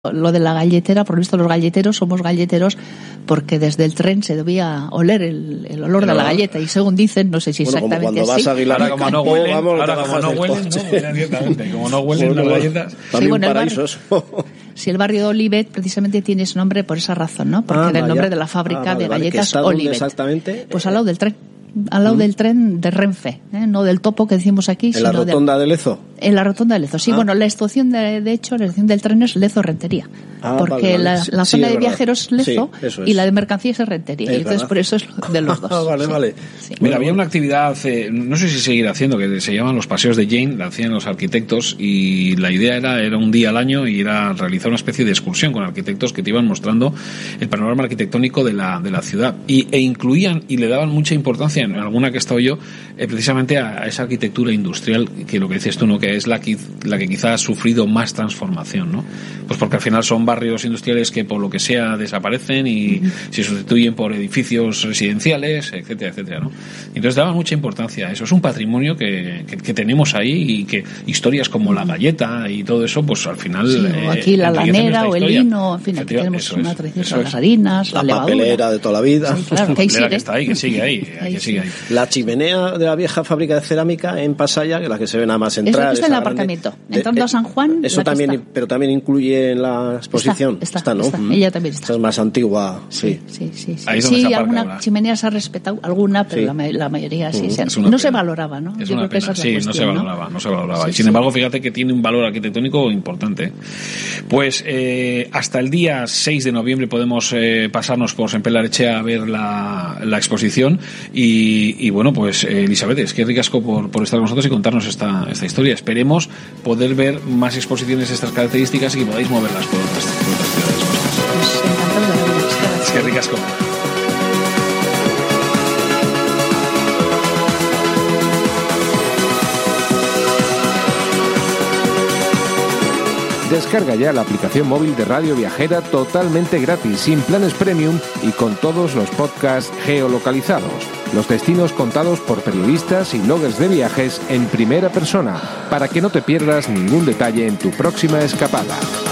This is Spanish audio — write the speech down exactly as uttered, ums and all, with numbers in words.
Lo de la galletera, por lo visto los galleteros somos galleteros porque desde el tren se debía oler el, el olor de la galleta y según dicen, no sé si bueno, exactamente como cuando así. vas a Aguilar, ahora como no huelen, vamos, ahora como no huelen, ¿no? Directamente, como no huelen bueno, las galletas. También sí, bueno, un paraíso eso. Si el barrio de Olivet precisamente tiene ese nombre por esa razón, ¿no? Porque Ah, era el vaya. nombre de la fábrica Ah, vale, de vale, galletas ¿que está dónde Olivet. exactamente? Pues al lado del tren. Al lado mm. del tren de Renfe, ¿eh? No del topo que decimos aquí, ¿En sino la rotonda de, de Lezo? En la rotonda de Lezo, sí. Ah. Bueno, la estación de, de hecho, la estación del tren es Lezo-Rentería. Ah, porque vale, vale. la, la sí, zona sí, de viajeros es Lezo sí, es. y la de mercancías es Rentería. Es y entonces verdad. Por eso es de los dos. Ah, vale, sí. vale. Sí. Mira, había una actividad, eh, no sé si seguirá haciendo, que se llaman los paseos de Jane, la hacían los arquitectos y la idea era, era un día al año y era realizar una especie de excursión con arquitectos que te iban mostrando el panorama arquitectónico de la, de la ciudad y, e incluían y le daban mucha importancia, en alguna que he estado yo, eh, precisamente a, a esa arquitectura industrial que lo que dices tú, ¿no? Que es la que, la que quizá ha sufrido más transformación, ¿no? Pues porque al final son barrios industriales que por lo que sea desaparecen y uh-huh. se sustituyen por edificios residenciales, etcétera, etcétera, ¿no? Entonces daban mucha importancia a eso. Es un patrimonio que, que, que tenemos ahí y que historias como la galleta y todo eso, pues al final... Sí, eh, aquí la lanera o el lino, en fin, aquí tenemos una tradición de las harinas, la, la papelera levadura. De toda la vida. Sí, claro, que ahí sigue. Que está ahí, que sigue ahí, ahí que sigue ahí. La chimenea de la vieja fábrica de cerámica en Pasaya, que es la que se ve nada más entrar. Eso está en el aparcamiento. De, Entrando eh, a San Juan. Eso también, pero también incluye en la exposición. Está, está, está ¿no? Está. Mm. Ella también está. Esa es más antigua, sí. Sí, sí, sí. Ahí sí, sí alguna ahora. chimenea se ha respetado, alguna, pero sí. la, la mayoría sí. Uh-huh. Se, no pena. se valoraba, ¿no? Es Yo una creo que esa pena. es la sí, cuestión, no se valoraba, ¿no? no se valoraba. Sí, y sin sí. embargo, fíjate que tiene un valor arquitectónico importante. Pues eh, hasta el día seis de noviembre podemos eh, pasarnos por Sempelarechea a ver la, la exposición y, y bueno, pues eh, Elizabeth, es que ricasco por, por estar con nosotros y contarnos esta, esta historia. Esperemos poder ver más exposiciones de estas características y que podáis moverlas por otras, por otras ciudades. Pues encantado de verlas. Es que ricasco. Descarga ya la aplicación móvil de Radio Viajera totalmente gratis, sin planes premium y con todos los podcasts geolocalizados. Los destinos contados por periodistas y bloggers de viajes en primera persona, para que no te pierdas ningún detalle en tu próxima escapada.